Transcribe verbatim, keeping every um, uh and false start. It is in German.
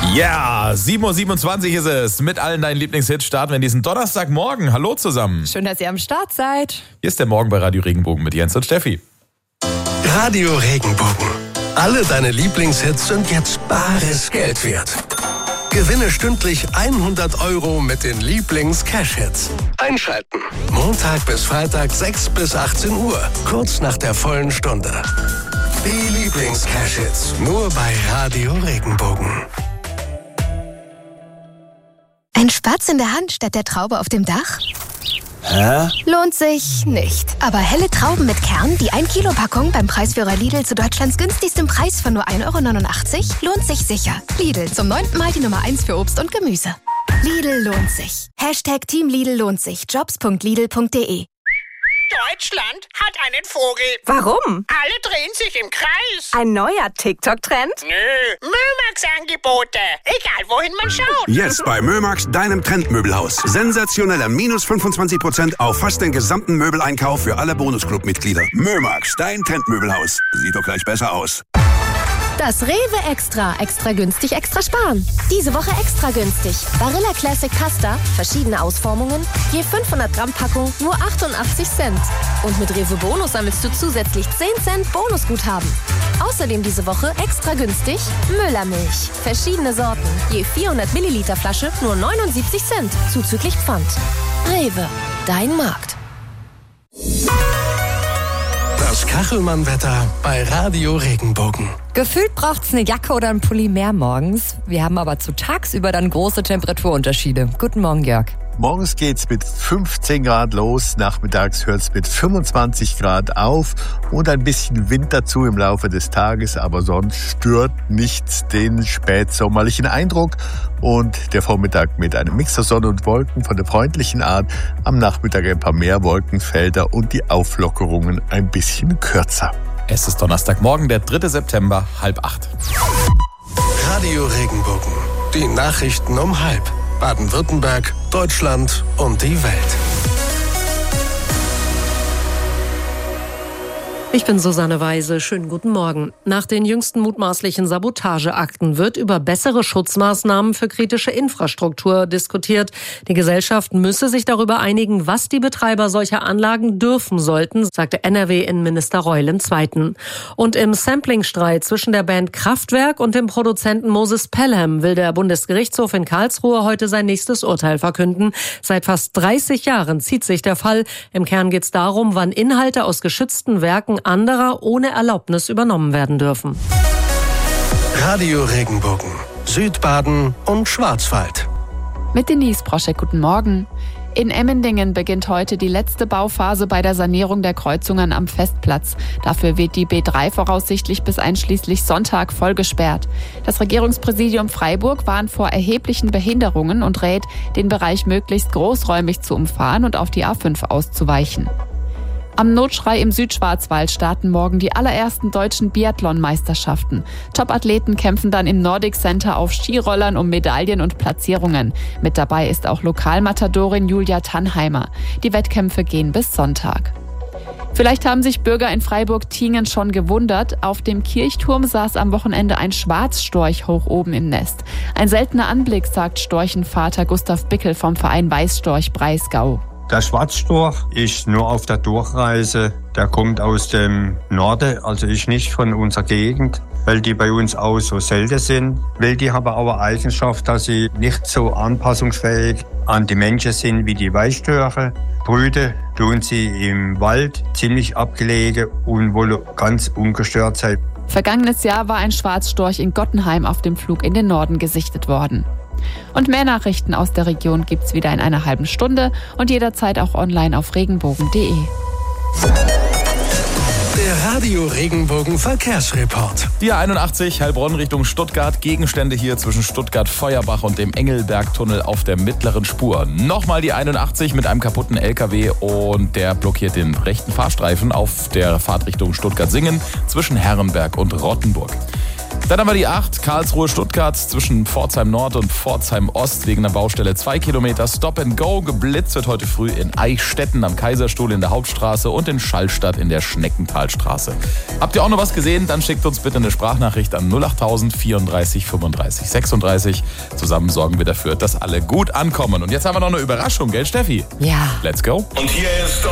Ja, sieben Uhr siebenundzwanzig ist es. Mit allen deinen Lieblingshits starten wir in diesen Donnerstagmorgen. Hallo zusammen. Schön, dass ihr am Start seid. Hier ist der Morgen bei Radio Regenbogen mit Jens und Steffi. Radio Regenbogen. Alle deine Lieblingshits sind jetzt bares Geld wert. Gewinne stündlich hundert Euro mit den Lieblings-Cash-Hits. Einschalten. Montag bis Freitag sechs bis achtzehn Uhr. Kurz nach der vollen Stunde. Die Lieblings-Cash-Hits. Nur bei Radio Regenbogen. Ein Spatz in der Hand statt der Traube auf dem Dach? Hä? Lohnt sich nicht. Aber helle Trauben mit Kern, die ein Kilo Packung beim Preisführer Lidl zu Deutschlands günstigstem Preis von nur ein Euro neunundachtzig, lohnt sich sicher. Lidl, zum neunten Mal die Nummer eins für Obst und Gemüse. Lidl lohnt sich. Hashtag Team Lidl lohnt sich. Jobs punkt lidl punkt de. Deutschland hat einen Vogel. Warum? Alle drehen sich im Kreis. Ein neuer TikTok-Trend? Nö, Mömax-Angebote. Egal, wohin man schaut. Jetzt bei Mömax, deinem Trendmöbelhaus. Sensationeller minus fünfundzwanzig Prozent auf fast den gesamten Möbeleinkauf für alle Bonusclub-Mitglieder. Mömax, dein Trendmöbelhaus. Sieht doch gleich besser aus. Das Rewe Extra. Extra günstig, extra sparen. Diese Woche extra günstig. Barilla Classic Pasta, verschiedene Ausformungen, je fünfhundert Gramm Packung, nur achtundachtzig Cent. Und mit Rewe Bonus sammelst du zusätzlich zehn Cent Bonusguthaben. Außerdem diese Woche extra günstig Müllermilch. Verschiedene Sorten, je vierhundert Milliliter Flasche, nur neunundsiebzig Cent, zuzüglich Pfand. Rewe, dein Markt. Das Kachelmann-Wetter bei Radio Regenbogen. Gefühlt braucht's eine Jacke oder ein Pulli mehr morgens. Wir haben aber zu tagsüber dann große Temperaturunterschiede. Guten Morgen, Jörg. Morgens geht's mit fünfzehn Grad los, nachmittags hört's mit fünfundzwanzig Grad auf und ein bisschen Wind dazu im Laufe des Tages, aber sonst stört nichts den spätsommerlichen Eindruck. Und der Vormittag mit einem Mix aus Sonne und Wolken von der freundlichen Art, am Nachmittag ein paar mehr Wolkenfelder und die Auflockerungen ein bisschen kürzer. Es ist Donnerstagmorgen, der dritte September, halb acht. Radio Regenbogen. Die Nachrichten um halb. Baden-Württemberg, Deutschland und die Welt. Ich bin Susanne Weise. Schönen guten Morgen. Nach den jüngsten mutmaßlichen Sabotageakten wird über bessere Schutzmaßnahmen für kritische Infrastruktur diskutiert. Die Gesellschaft müsse sich darüber einigen, was die Betreiber solcher Anlagen dürfen sollten, sagte N R W-Innenminister Reul im Zweiten. Und im Samplingstreit zwischen der Band Kraftwerk und dem Produzenten Moses Pelham will der Bundesgerichtshof in Karlsruhe heute sein nächstes Urteil verkünden. Seit fast dreißig Jahren zieht sich der Fall. Im Kern geht es darum, wann Inhalte aus geschützten Werken anderer ohne Erlaubnis übernommen werden dürfen. Radio Regenbogen, Südbaden und Schwarzwald. Mit Denise Broschek, guten Morgen. In Emmendingen beginnt heute die letzte Bauphase bei der Sanierung der Kreuzungen am Festplatz. Dafür wird die B drei voraussichtlich bis einschließlich Sonntag voll gesperrt. Das Regierungspräsidium Freiburg warnt vor erheblichen Behinderungen und rät, den Bereich möglichst großräumig zu umfahren und auf die A fünf auszuweichen. Am Notschrei im Südschwarzwald starten morgen die allerersten deutschen Biathlon-Meisterschaften. Top-Athleten kämpfen dann im Nordic Center auf Skirollern um Medaillen und Platzierungen. Mit dabei ist auch Lokalmatadorin Julia Tannheimer. Die Wettkämpfe gehen bis Sonntag. Vielleicht haben sich Bürger in Freiburg-Tiengen schon gewundert. Auf dem Kirchturm saß am Wochenende ein Schwarzstorch hoch oben im Nest. Ein seltener Anblick, sagt Storchenvater Gustav Bickel vom Verein Weißstorch Breisgau. Der Schwarzstorch ist nur auf der Durchreise. Der kommt aus dem Norden, also ist nicht von unserer Gegend, weil die bei uns auch so selten sind. Weil die haben aber Eigenschaft, dass sie nicht so anpassungsfähig an die Menschen sind wie die Weißstörche. Brüten tun sie im Wald, ziemlich abgelegen und wollen ganz ungestört sein. Vergangenes Jahr war ein Schwarzstorch in Gottenheim auf dem Flug in den Norden gesichtet worden. Und mehr Nachrichten aus der Region gibt's wieder in einer halben Stunde und jederzeit auch online auf regenbogen punkt de. Der Radio Regenbogen Verkehrsreport. Die A einundachtzig, Heilbronn Richtung Stuttgart. Gegenstände hier zwischen Stuttgart-Feuerbach und dem Engelbergtunnel auf der mittleren Spur. Nochmal die einundachtzig mit einem kaputten L K W und der blockiert den rechten Fahrstreifen auf der Fahrtrichtung Stuttgart-Singen zwischen Herrenberg und Rottenburg. Dann haben wir die acht, Karlsruhe-Stuttgart zwischen Pforzheim Nord und Pforzheim Ost wegen einer Baustelle zwei Kilometer Stop and Go. Geblitzt wird heute früh in Eichstätten am Kaiserstuhl in der Hauptstraße und in Schallstadt in der Schneckentalstraße. Habt ihr auch noch was gesehen? Dann schickt uns bitte eine Sprachnachricht an null achttausend vierunddreißig fünfunddreißig sechsunddreißig. Zusammen sorgen wir dafür, dass alle gut ankommen. Und jetzt haben wir noch eine Überraschung, gell Steffi? Ja. Let's go. Und hier ist